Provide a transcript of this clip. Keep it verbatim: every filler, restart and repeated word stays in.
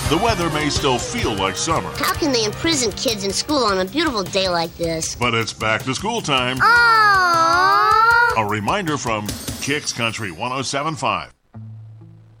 The weather may still feel like summer. How can they imprison kids in school on a beautiful day like this? But it's back to school time. Aww. A reminder from Kicks Country one oh seven point five.